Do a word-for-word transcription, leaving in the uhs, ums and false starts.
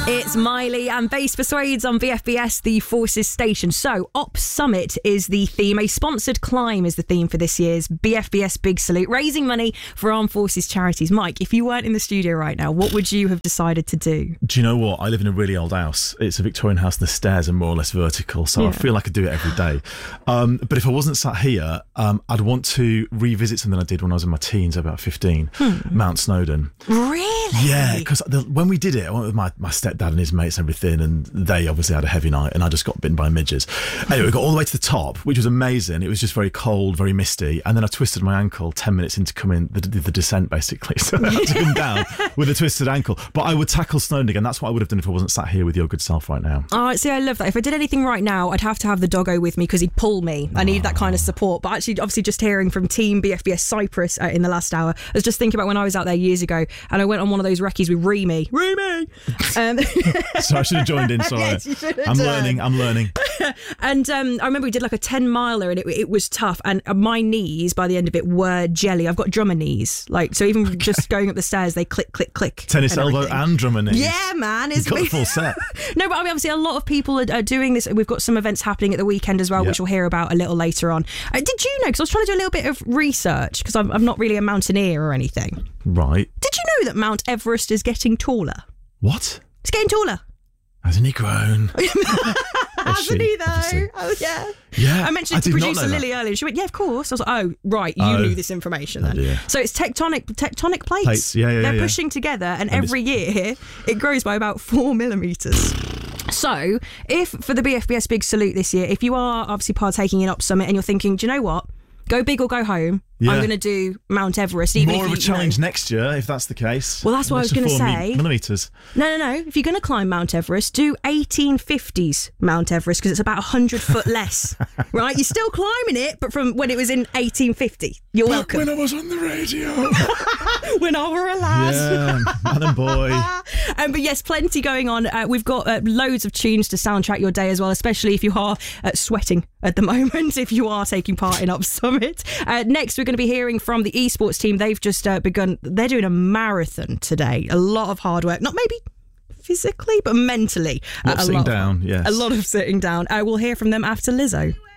It's Miley and Bass Persuades on V F B S, the Forces station. So, Op Summit is the theme. A sponsored climb is the theme for this year's B F B S Big Salute, raising money for Armed Forces charities. Mike, if you weren't in the studio right now, what would you have decided to do? Do you know what? I live in a really old house. It's a Victorian house and the stairs are more or less vertical, so yeah. I feel like I could do it every day. Um, but if I wasn't sat here, um, I'd want to revisit something I did when I was in my teens, about fifteen, hmm. Mount Snowdon. Really? Yeah, because when we did it, I went with my, my stepdad and his mates and everything, and they obviously had a heavy night, and I just got bitten by midges. Anyway, we got all the way to the top, which was amazing. It was just very cold, very misty, and then I twisted my ankle ten minutes into coming the, the, the descent, basically. So I had to come down with a twisted ankle. But I would tackle Snowdon again. That's what I would have done if I wasn't sat here with your good self right now. Oh, see, I love that. If I did anything right now, I'd have to have the doggo with me because he'd pull me. I need oh. that kind of support. But actually, obviously, just hearing from Team B F B S Cyprus uh, in the last hour, I was just thinking about when I was out there years ago, and I went on one of those recce's with Remy. Remy! Um, so I should have joined in, sorry. Yes, you should have I'm done. learning, I'm learning. And um, I remember we did like a ten miler and it, it was tough. And my knees, by the end of it, were jelly. I've got drummer knees. Like, so even okay. just going up the stairs, they click, click, click. Tennis and elbow everything. and drummer knees. Yeah, man. You've got the full set. No, but I mean, obviously a lot of people are, are doing this. We've got some events happening at the weekend as well, yeah. which we'll hear about a little later on. Uh, did you know, because I was trying to do a little bit of research, because I'm, I'm not really a mountaineer or anything. Right. Did you know that Mount Everest is getting taller? What? It's getting taller. Hasn't he grown? Hasn't he though? Obviously. Oh yeah. Yeah. I mentioned it to producer Lily earlier. She went, "Yeah, of course." I was like, "Oh, right, you oh. knew this information then." Oh, so it's tectonic tectonic plates. plates. Yeah, yeah, They're yeah. pushing together, and, and every year it grows by about four millimeters. So, if for the B F B S Big Salute this year, if you are obviously partaking in Op Summit and you're thinking, "Do you know what? Go big or go home." Yeah. I'm going to do Mount Everest. Even More if of you, a challenge you know. next year, if that's the case. Well, that's what I was going to say. Millimetres. No, no, no. If you're going to climb Mount Everest, do eighteen fifties Mount Everest because it's about one hundred foot less. Right? You're still climbing it, but from when it was in eighteen fifty. You're but welcome. When I was on the radio. When I were a lad. Yeah, man and boy. Um, but yes, plenty going on. Uh, we've got uh, loads of tunes to soundtrack your day as well, especially if you are uh, sweating at the moment, if you are taking part in Op Summit. Uh, next, we're going to be hearing from the esports team. They've just uh, begun, they're doing a marathon today. A lot of hard work, not maybe physically, but mentally. A lot uh, of a sitting lot down, of, yes. A lot of sitting down. Uh, we'll hear from them after Lizzo.